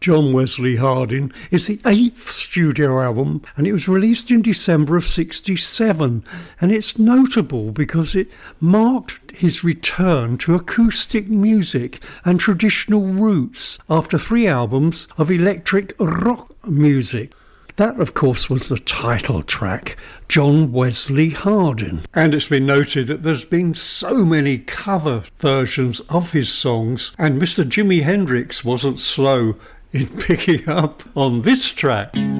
John Wesley Harding is the 8th studio album, and it was released in December of '67, and it's notable because it marked his return to acoustic music and traditional roots after 3 albums of electric rock music. That, of course, was the title track, John Wesley Harding. And it's been noted that there's been so many cover versions of his songs, and Mr. Jimi Hendrix wasn't slow in picking up on this track.